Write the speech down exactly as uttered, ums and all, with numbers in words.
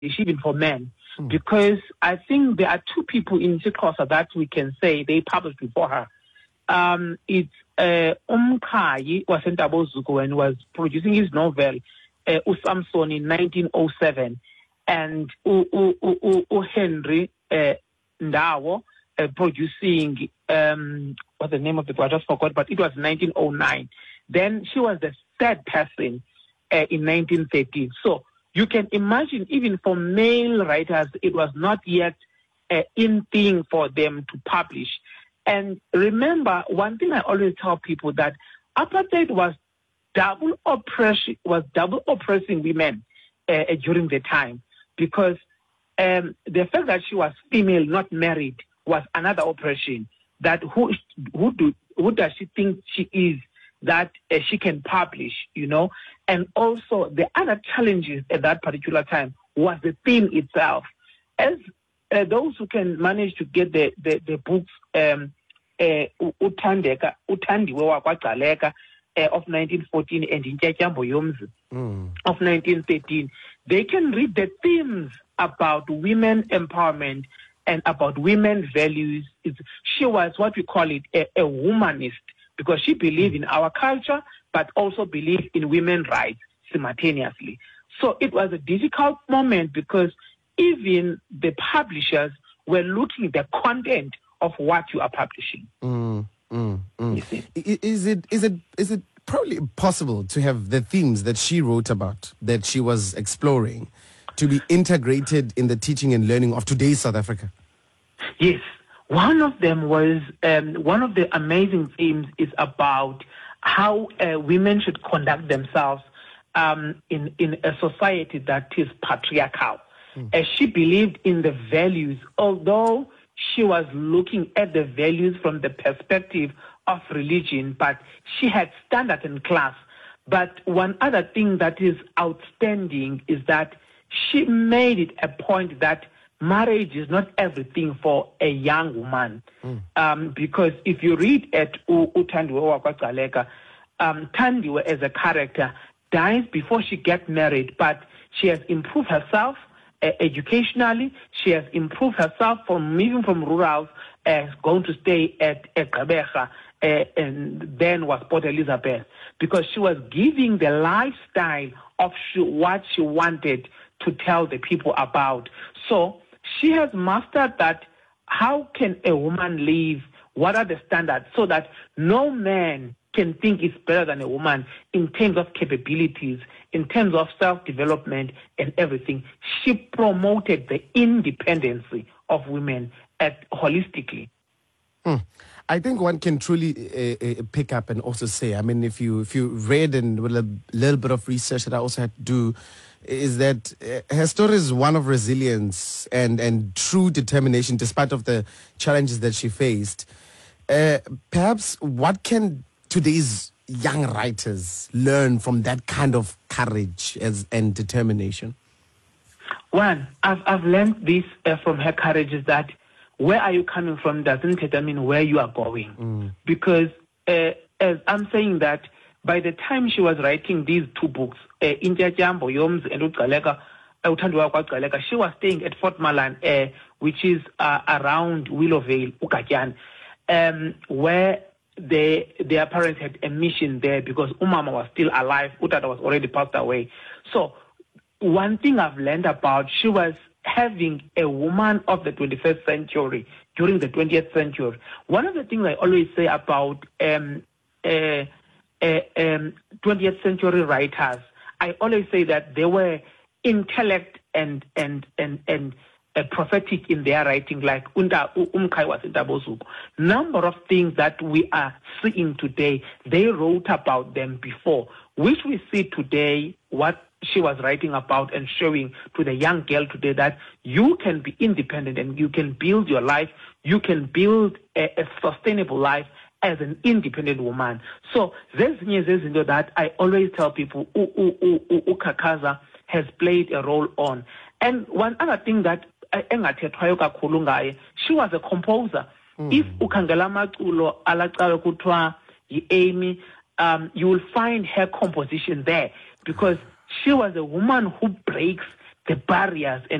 even for men, mm. because I think there are two people in isiXhosa that we can say they published before her. Um, it's uh, Umkhaya waseNtabozuko when he was producing his novel uh, uSamson in nineteen oh seven, and U, U, U, U Henry uh, Ndawo uh, producing um, what's the name of the book? I just forgot, but it was nineteen oh nine. Then she was the third person uh, in nineteen thirteen. So you can imagine, even for male writers, it was not yet uh, in thing for them to publish. And remember, one thing I always tell people that apartheid was double oppression, was double oppressing women uh, during the time, because um, the fact that she was female, not married, was another oppression. That who who do who does she think she is that uh, she can publish, you know? And also the other challenges at that particular time was the theme itself. As uh, those who can manage to get the the, the books um, uh, Uthandeka Uthandiwe wakwaGcaleka uh, of nineteen fourteen and Intyatyambo Yomzi mm. of nineteen thirteen, they can read the themes about women empowerment and about women values. It's, she was what we call it a, a womanist, because she believed in our culture, but also believed in women's rights simultaneously. So it was a difficult moment, because even the publishers were looking at the content of what you are publishing. Mm, mm, mm. You see? Is it is it is it probably possible to have the themes that she wrote about, that she was exploring, to be integrated in the teaching and learning of today's South Africa? Yes. One of them was, um, one of the amazing themes is about how uh, women should conduct themselves um, in, in a society that is patriarchal. Mm. As she believed in the values, although she was looking at the values from the perspective of religion, but she had standard and class. But one other thing that is outstanding is that she made it a point that marriage is not everything for a young woman. Mm. Um, because if you read at Uthandiwe wakwaGcaleka, um, Thandiwe as a character dies before she gets married, but she has improved herself uh, educationally. She has improved herself from moving from rural, uh, going to stay at, at Gqeberha, uh, and then was Port Elizabeth, because she was giving the lifestyle of she, what she wanted to tell the people about. So she has mastered that. How can a woman live? What are the standards, so that no man can think it's better than a woman in terms of capabilities, in terms of self-development and everything. She promoted the independence of women at, holistically. Hmm. I think one can truly uh, uh, pick up and also say, I mean, if you if you read and with a little bit of research that I also had to do, is that uh, her story is one of resilience and, and true determination despite of the challenges that she faced. Uh, perhaps what can today's young writers learn from that kind of courage as, and determination? One, I've, I've learned this uh, from her courage, is that where are you coming from doesn't determine where you are going. Mm. Because uh, as I'm saying that, by the time she was writing these two books, uh, Intyatyambo Yomzi and uGcaleka, uh, Uthandiwe wakwaGcaleka, she was staying at Fort Malan, uh, which is uh, around Willowvale, Ugatyan, um, where they, their parents had a mission there, because Umama was still alive, Utata was already passed away. So one thing I've learned about, she was having a woman of the twenty-first century during the twentieth century. One of the things I always say about um, uh, uh, um, twentieth century writers, I always say that they were intellect and and and and uh, prophetic in their writing, like Unda Umkhaya waseNtabozuko. Number of things that we are seeing today, they wrote about them before, which we see today, what she was writing about and showing to the young girl today, that you can be independent and you can build your life, you can build a, a sustainable life as an independent woman. So there's zezinto that I always tell people uKhakhaza has played a role on. And one other thing that engathethwayo kakhulu ngaye, she was a composer. Mm. If ukhangela amaculo alaqala kuthiwa yi-Amy, um, you will find her composition there, because she was a woman who breaks the barriers and